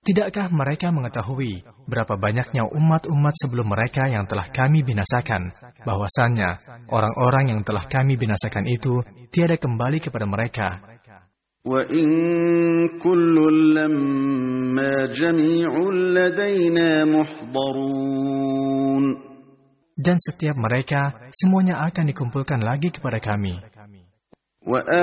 Tidakkah mereka mengetahui berapa banyaknya umat-umat sebelum mereka yang telah kami binasakan, bahwasannya orang-orang yang telah kami binasakan itu tiada kembali kepada mereka. وَإِن كُلٌّ لَّمَّا جَمِيعٌ لَّدَيْنَا مُحْضَرُونَ. Dan setiap mereka semuanya akan dikumpulkan lagi kepada kami.